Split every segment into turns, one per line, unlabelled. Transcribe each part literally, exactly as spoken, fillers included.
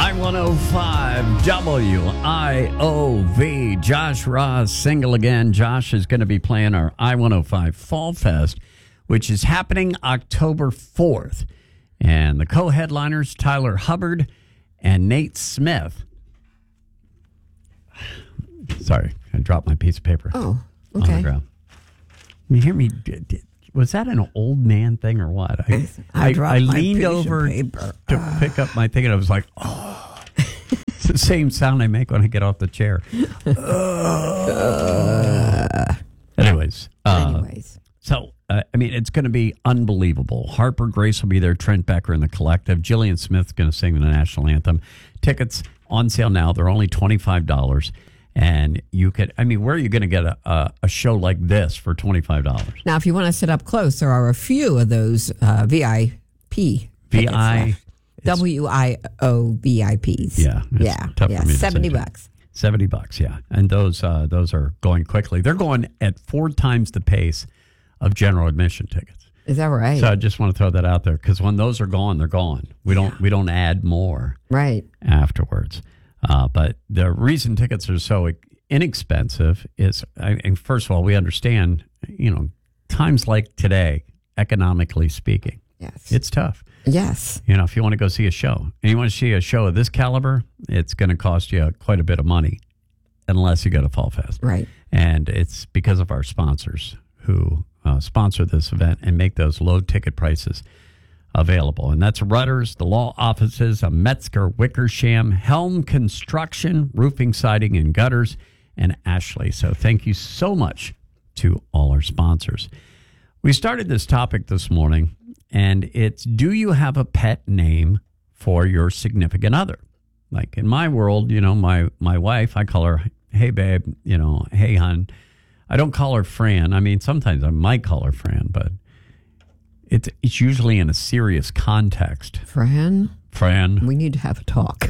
I one oh five W I O V. Josh Ross, single again. Josh is going to be playing our I one oh five Fall Fest, which is happening October fourth. And the co-headliners, Tyler Hubbard and Nate Smith. Sorry, I dropped my piece of paper.
Oh, okay.
On the ground. You hear me? Was that an old man thing or what? I,
I,
I,
dropped
I
my
leaned
piece
over
of paper.
to
Uh.
pick up my thing, and I was like, oh. It's the same sound I make when I get off the chair. uh. Anyways. Uh,
Anyways.
So, uh, I mean, it's going to be unbelievable. Harper Grace will be there. Trent Becker and the Collective. Jillian Smith's going to sing the national anthem. Tickets on sale now. They're only twenty-five dollars. And you could, I mean, where are you going to get a, a, a show like this for twenty-five dollars?
Now, if you want to sit up close, there are a few of those uh, V I P.
V I
W I O V I Ps.
Yeah.
Yeah.
Tough
yeah.
for me to
seventy
say,
bucks.
seventy bucks, yeah. And those uh, those are going quickly. They're going at four times the pace of general admission tickets.
Is that right?
So I just want to throw that out there because when those are gone, they're gone. We don't yeah. we don't add more
right
afterwards. Uh, but the reason tickets are so inexpensive is, I mean, first of all, we understand, you know, times like today, economically speaking,
yes,
it's tough.
Yes.
You know, if you want to go see a show and you want to see a show of this caliber, it's going to cost you quite a bit of money unless you go to Fall Fest.
Right.
And it's because of our sponsors who uh, sponsor this event and make those low ticket prices available. And that's Rudders, the law offices of Metzger, Wickersham, Helm Construction, roofing, siding, and gutters, and Ashley. So thank you so much to all our sponsors. We started this topic this morning, and it's, do you have a pet name for your significant other? Like in my world, you know, my, my wife, I call her, hey, babe, you know, hey, hon. I don't call her Fran. I mean, sometimes I might call her Fran, but It's it's usually in a serious context.
Fran?
Fran.
We need to have a talk.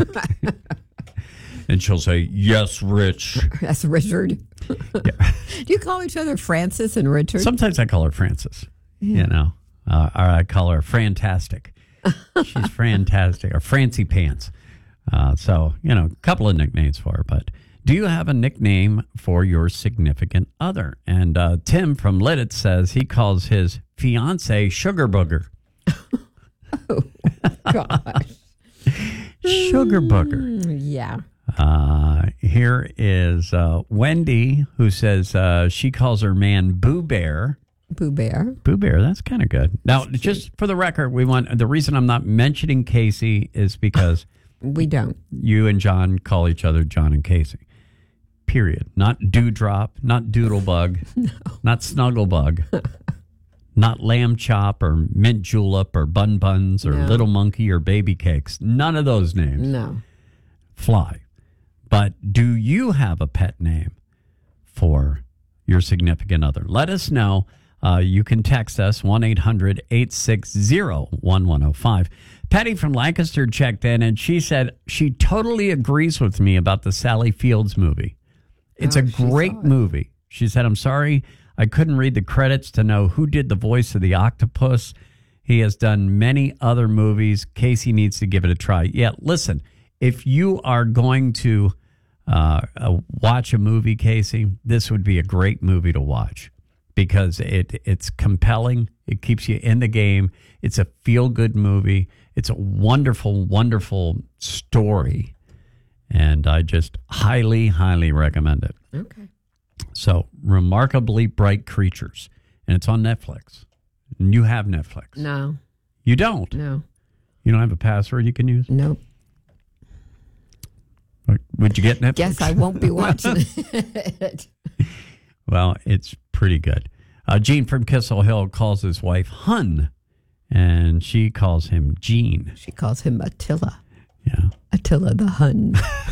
And she'll say, yes, Rich.
That's Richard. Yeah. Do you call each other Francis and Richard?
Sometimes I call her Francis, yeah. you know, uh, or I call her Frantastic. She's Frantastic, or Francie Pants. Uh, so, you know, a couple of nicknames for her, but do you have a nickname for your significant other? And uh, Tim from Lidditz says he calls his fiance Sugar Booger.
Oh, gosh.
Sugar Booger.
Mm, yeah.
Uh, here is uh, Wendy, who says uh, she calls her man Boo Bear.
Boo Bear.
Boo Bear, that's kind of good. Now, just for the record, we want the reason I'm not mentioning Casey is because
we don't.
You and John call each other John and Casey. Period. Not Dewdrop, not Doodlebug, no. Not Snugglebug, not Lamb Chop or Mint Julep or Bun Buns or no. Little Monkey or Baby Cakes. None of those names.
No.
Fly. But do you have a pet name for your significant other? Let us know. Uh, you can text us one eight hundred eight six zero one one zero five. Patty from Lancaster checked in and she said she totally agrees with me about the Sally Fields movie. It's
oh,
a great movie. She said, I'm sorry I couldn't read the credits to know who did the voice of the octopus. He has done many other movies. Casey needs to give it a try. Yeah, listen, if you are going to uh, uh, watch a movie, Casey, this would be a great movie to watch because it it's compelling. It keeps you in the game. It's a feel-good movie. It's a wonderful, wonderful story. And I just highly, highly recommend it.
Okay.
So, Remarkably Bright Creatures. And it's on Netflix. And you have Netflix.
No.
You don't?
No.
You don't have a password you can use?
Nope.
Would you get Netflix?
Guess I won't be watching it.
Well, it's pretty good. Uh, Gene from Kissel Hill calls his wife Hun, and she calls him Gene.
She calls him Attila.
Yeah.
Attila the Hun.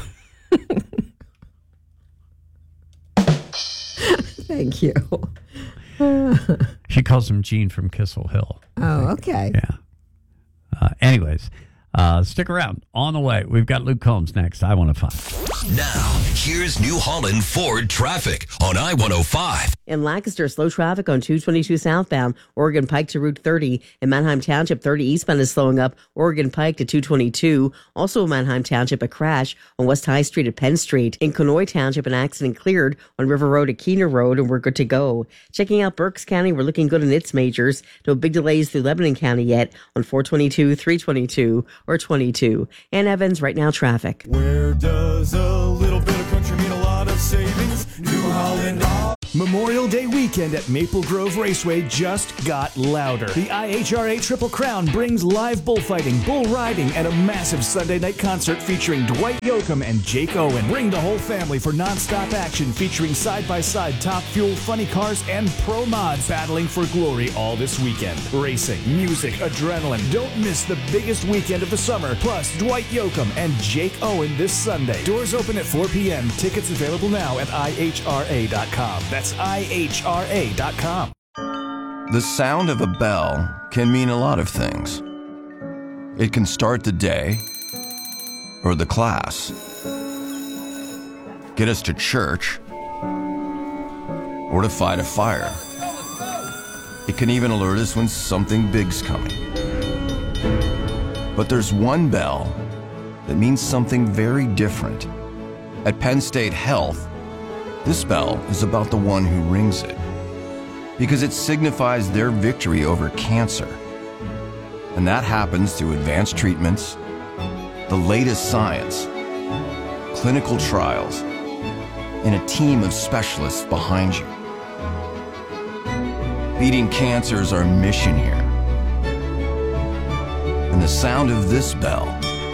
Thank you.
She calls him Gene from Kissel Hill.
Oh, okay.
Yeah. Uh, anyways, Uh, stick around. On the way, we've got Luke Combs next. I one oh five.
Now, here's New Holland Ford traffic on I one oh five.
In Lancaster, slow traffic on two twenty-two southbound, Oregon Pike to Route thirty. In Manheim Township, thirty eastbound is slowing up, Oregon Pike to two twenty-two. Also in Manheim Township, a crash on West High Street at Penn Street. In Conoy Township, an accident cleared on River Road at Keener Road, and we're good to go. Checking out Berks County, we're looking good in its majors. No big delays through Lebanon County yet on four twenty-two, three twenty-two, or twenty-two. Ann Evans, right now traffic.
Where does a little bit of country mean a lot of savings? New Holland. Memorial Day weekend at Maple Grove Raceway just got louder. The I H R A Triple Crown brings live bullfighting, bull riding, and a massive Sunday night concert featuring Dwight Yoakam and Jake Owen. Bring the whole family for nonstop action featuring side-by-side Top Fuel funny cars and pro mods battling for glory all this weekend. Racing, music, adrenaline. Don't miss the biggest weekend of the summer. Plus, Dwight Yoakam and Jake Owen this Sunday. Doors open at four p.m. Tickets available now at I H R A dot com. That's I H R A dot com.
The sound of a bell can mean a lot of things. It can start the day or the class, get us to church, or to fight a fire. It can even alert us when something big's coming. But there's one bell that means something very different. At Penn State Health, this bell is about the one who rings it, because it signifies their victory over cancer. And that happens through advanced treatments, the latest science, clinical trials, and a team of specialists behind you. Beating cancer is our mission here. And the sound of this bell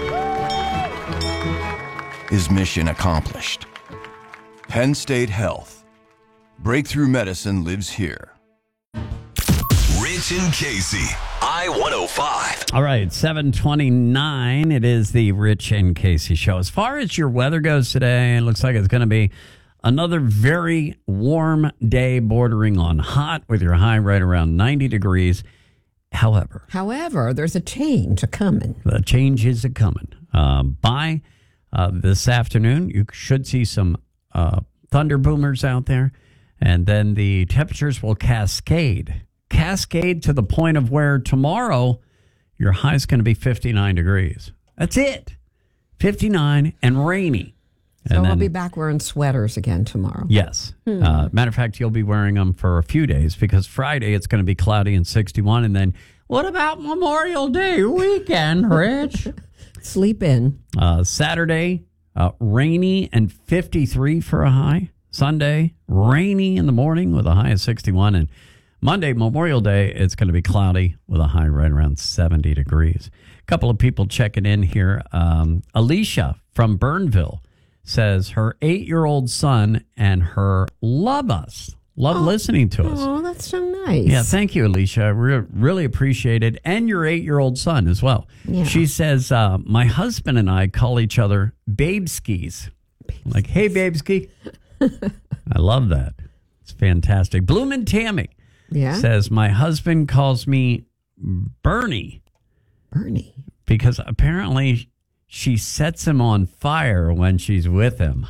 is mission accomplished. Penn State Health. Breakthrough medicine lives here.
Rich and Casey, I one oh five.
All right, seven twenty-nine. It is the Rich and Casey Show. As far as your weather goes today, it looks like it's going to be another very warm day bordering on hot with your high right around ninety degrees. However,
However, there's a change a-coming.
the change is a-coming. Uh, by uh, this afternoon, you should see some uh, thunder boomers out there, and then the temperatures will cascade. Cascade to the point of where tomorrow your high is going to be fifty-nine degrees. That's it. fifty-nine and rainy.
So
and
I'll
then,
be back wearing sweaters again tomorrow.
Yes.
Hmm.
Uh, matter of fact, you'll be wearing them for a few days because Friday it's going to be cloudy and sixty-one. And then what about Memorial Day weekend, Rich?
Sleep in.
Uh, Saturday, uh, rainy and fifty-three for a high. Sunday, rainy in the morning with a high of sixty-one. And Monday, Memorial Day, it's going to be cloudy with a high right around seventy degrees. A couple of people checking in here. Um, Alicia from Burnville says her eight-year-old son and her love us, love
Oh.
listening to us.
Oh, that's so nice.
Yeah, thank you, Alicia. I re- really appreciate it. And your eight-year-old son as well.
Yeah.
She says, uh, my husband and I call each other Babeskies. Like, hey, Babeski. I love that. It's fantastic. Bloomin' Tammy
Yeah.
says, my husband calls me Bernie
Bernie.
because apparently she sets him on fire when she's with him.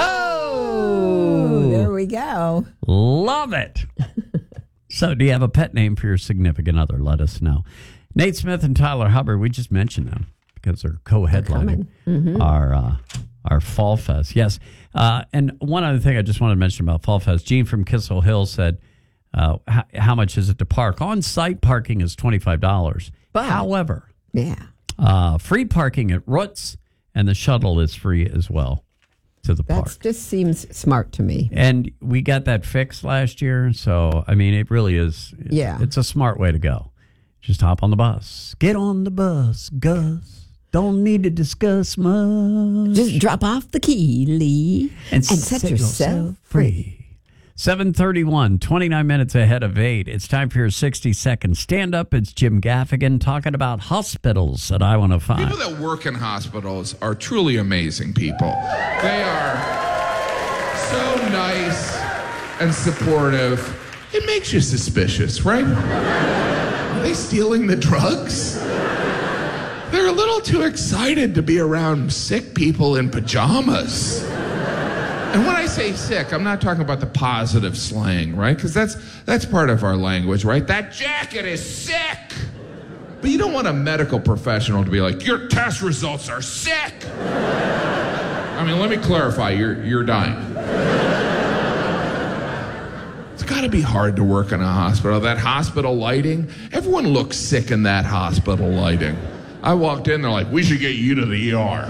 Oh, there we go.
Love it. So, do you have a pet name for your significant other? Let us know. Nate Smith and Tyler Hubbard, we just mentioned them because they're co-headlining
Mm-hmm.
our uh, our Fall Fest. Yes. Uh, and one other thing I just wanted to mention about Fall Fest. Gene from Kissel Hill said, uh, how, how much is it to park? On-site parking is twenty-five dollars.
But-
However,
Yeah.
uh, free parking at Roots, and the shuttle is free as well to the park.
That just seems smart to me.
And we got that fixed last year. So, I mean, it really is. It's,
Yeah.
It's a smart way to go. Just hop on the bus. Get on the bus, Gus. Don't need to discuss much.
Just drop off the key, Lee, and, set, yourself free.
seven thirty-one, twenty-nine minutes ahead of eight. It's time for your sixty second stand up. It's Jim Gaffigan talking about hospitals at I one oh five.
People that work in hospitals are truly amazing people. They are so nice and supportive. It makes you suspicious, right? Are they stealing the drugs? They're a little little too excited to be around sick people in pajamas. And when I say sick, I'm not talking about the positive slang, right? Because that's that's part of our language, right? That jacket is sick. But you don't want a medical professional to be like, your test results are sick. I mean, let me clarify, you're you're dying. It's got to be hard to work in a hospital. That hospital lighting, everyone looks sick in that hospital lighting. I walked in, they're like, we should get you to the E R.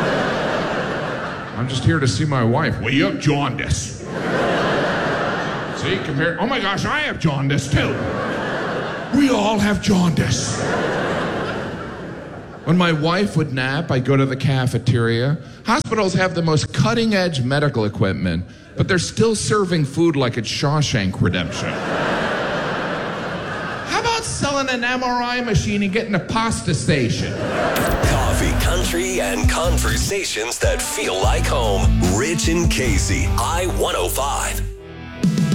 I'm just here to see my wife. Well, you have jaundice. See, compared, oh my gosh, I have jaundice too. We all have jaundice. When my wife would nap, I'd go to the cafeteria. Hospitals have the most cutting-edge medical equipment, but they're still serving food like it's Shawshank Redemption. How about selling an M R I machine and getting a pasta station?
Coffee, country, and conversations that feel like home. Rich and Casey, I one oh five.